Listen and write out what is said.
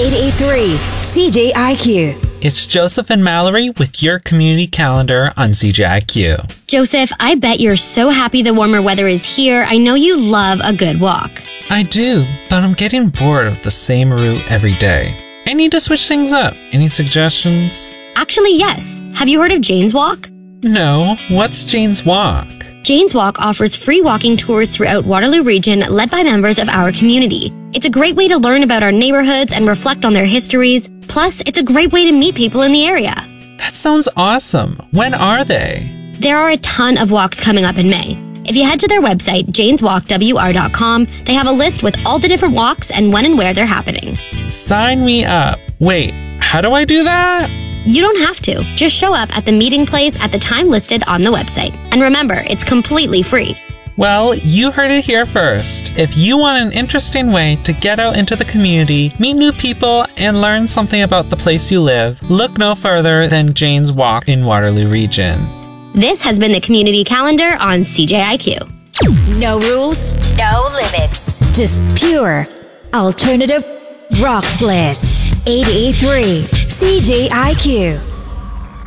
883 CJIQ. It's Joseph and Mallory with your community calendar on CJIQ. Joseph, I bet you're so happy the warmer weather is here. I know you love a good walk. I do, but I'm getting bored of the same route every day. I need to switch things up. Any suggestions? Actually, yes. Have you heard of Jane's Walk? No. What's Jane's Walk? Jane's Walk offers free walking tours throughout Waterloo Region led by members of our community. It's a great way to learn about our neighborhoods and reflect on their histories. Plus, it's a great way to meet people in the area. That sounds awesome. When are they? There are a ton of walks coming up in May. If you head to their website, janeswalkwr.com, they have a list with all the different walks and when and where they're happening. Sign me up. Wait, how do I do that? You don't have to. Just show up at the meeting place at the time listed on the website. And remember, it's completely free. Well, you heard it here first. If you want an interesting way to get out into the community, meet new people, and learn something about the place you live, look no further than Jane's Walk in Waterloo Region. This has been the Community Calendar on CJIQ. No rules, no limits. Just pure alternative rock bliss. 883 CJIQ.